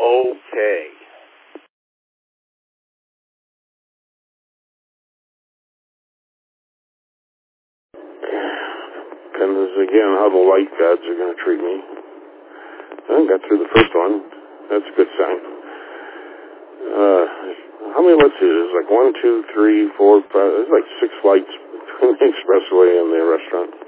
okay. Depends again how the light gods are going to treat me. I got through the first one. That's a good sign. How many lights is it? There's like 1, 2, 3, 4, 5. There's like 6 lights between the expressway and the restaurant.